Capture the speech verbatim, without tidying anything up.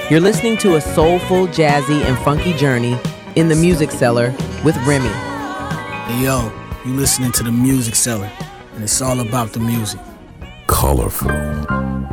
You're listening to a soulful, jazzy, and funky journey in the Music Cellar with Remy. Hey yo, you listening to the Music Cellar, and it's all about the music. Colorful.